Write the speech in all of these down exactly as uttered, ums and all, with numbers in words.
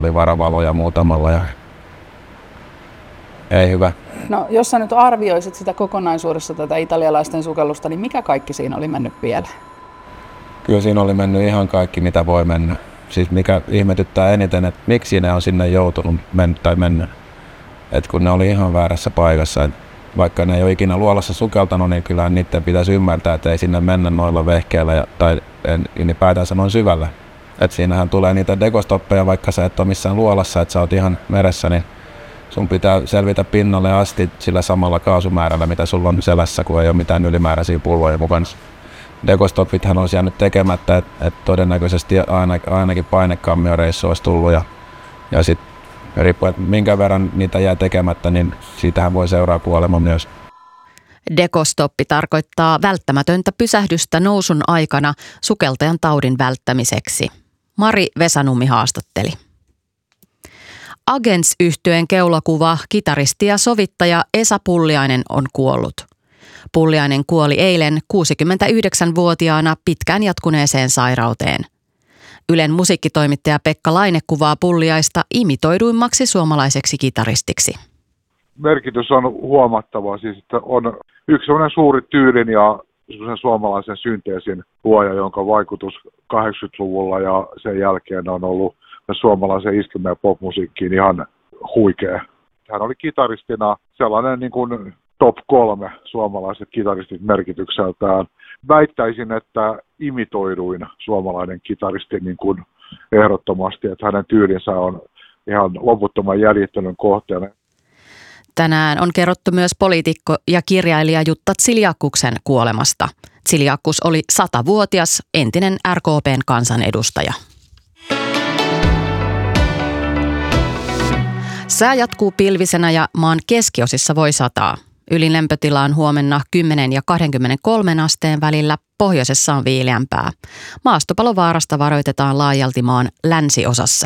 Oli varavaloja muutamalla ja ei hyvä. No jos sä nyt arvioisit sitä kokonaisuudessa tätä italialaisten sukellusta, niin mikä kaikki siinä oli mennyt pieleen? Kyllä siinä oli mennyt ihan kaikki, mitä voi mennä. Siis mikä ihmetyttää eniten, että miksi ne on sinne joutunut men- tai mennä. Et kun ne oli ihan väärässä paikassa. Et vaikka ne ei ole ikinä luolassa sukeltanut, niin kyllä niiden pitäisi ymmärtää, että ei sinne mennä noilla vehkeillä ja, tai ylipäätänsä noin syvällä. Et siinähän tulee niitä dekostoppeja, vaikka sä et ole missään luolassa, että sä oot ihan meressä, niin sun pitää selvitä pinnalle asti sillä samalla kaasumäärällä, mitä sulla on selässä, kun ei ole mitään ylimääräisiä pulloja mukana. Dekostoppithan olisi jäänyt tekemättä, että et todennäköisesti aina, ainakin painekammioreissu olisi tullut. Ja, ja sitten riippuen, että minkä verran niitä jää tekemättä, niin siitähän voi seuraa kuolema myös. Dekostoppi tarkoittaa välttämätöntä pysähdystä nousun aikana sukeltajan taudin välttämiseksi. Mari Vesanummi haastatteli. Agents-yhtyeen keulakuva, kitaristi ja sovittaja Esa Pulliainen on kuollut. Pulliainen kuoli eilen kuusikymmentäyhdeksänvuotiaana pitkään jatkuneeseen sairauteen. Ylen musiikkitoimittaja Pekka Laine kuvaa Pulliaista imitoiduimmaksi suomalaiseksi kitaristiksi. Merkitys on huomattava, siis että on yksi sellainen suuri tyylin ja suomalaisen synteesin luoja, jonka vaikutus kahdeksankymmentäluvulla ja sen jälkeen on ollut suomalaisen iskelmä- ja popmusiikkiin ihan huikea. Hän oli kitaristina sellainen niin kuin top kolme suomalaiset kitaristit merkitykseltään. Väittäisin, että imitoiduin suomalainen kitaristi niin kuin ehdottomasti, että hänen tyylinsä on ihan loputtoman jäljittelyn kohteena. Tänään on kerrottu myös poliitikko ja kirjailija Jutta Tsiljakuksen kuolemasta. Tsiljakkus oli satavuotias entinen R K P:n kansanedustaja. Sää jatkuu pilvisenä ja maan keskiosissa voi sataa. Ylin lämpötila on huomenna kymmenen ja kaksikymmentäkolme asteen välillä, pohjoisessa on viileämpää. Maastopalovaarasta varoitetaan laajalti maan länsiosassa.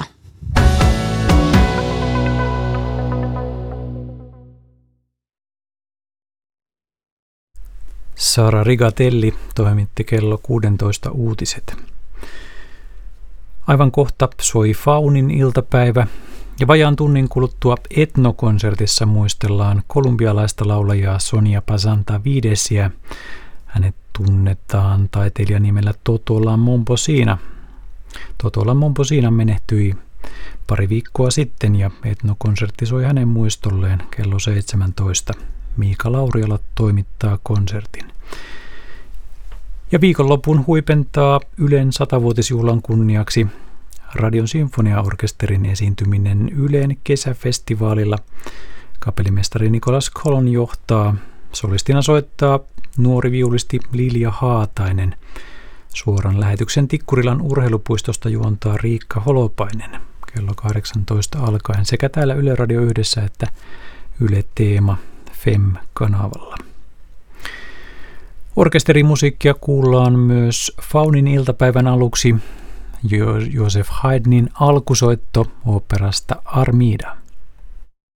Sara Rigatelli toimitti kello kuusitoista uutiset. Aivan kohta soi Faunin iltapäivä ja vajaan tunnin kuluttua etnokonsertissa muistellaan kolumbialaista laulajaa Sonia Pasanta Videsiä. Hänet tunnetaan taiteilijan nimellä Totola Momposina. Totola Momposina menehtyi pari viikkoa sitten ja etnokonsertti soi hänen muistolleen kello seitsemäntoista. Miika Lauriola toimittaa konsertin. Ja viikonlopun huipentaa Ylen satavuotisjuhlan kunniaksi Radion sinfoniaorkesterin esiintyminen Ylen kesäfestivaalilla. Kapellimestari Nikolas Kolon johtaa. Solistina soittaa nuori viulisti Lilja Haatainen. Suoran lähetyksen Tikkurilan urheilupuistosta juontaa Riikka Holopainen kello kahdeksantoista alkaen sekä täällä Yle Radio yhdessä että Yle Teema F E M-kanavalla. Orkesterimusiikkia kuullaan myös Faunin iltapäivän aluksi jo- Joseph Haydnin alkusoitto oopperasta Armida.